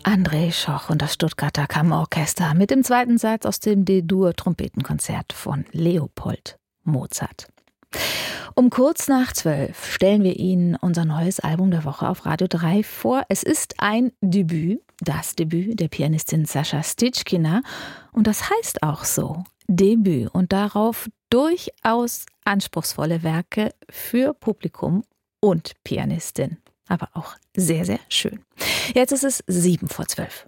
André Schoch und das Stuttgarter Kammerorchester mit dem zweiten Satz aus dem D-Dur-Trompetenkonzert von Leopold Mozart. Um kurz nach 12 stellen wir Ihnen unser neues Album der Woche auf Radio 3 vor. Es ist ein Debüt, das Debüt der Pianistin Sascha Stitschkina. Und das heißt auch so, Debüt. Und darauf durchaus anspruchsvolle Werke für Publikum und Pianistin. Aber auch sehr, sehr schön. Jetzt ist es 7 vor 12.